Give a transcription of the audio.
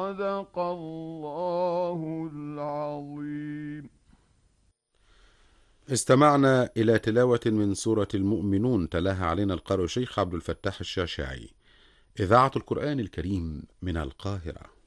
صدق الله العظيم. استمعنا إلى تلاوة من سورة المؤمنون، تلاها علينا القارئ الشيخ عبد الفتاح الشاشعي. إذاعة القرآن الكريم من القاهرة.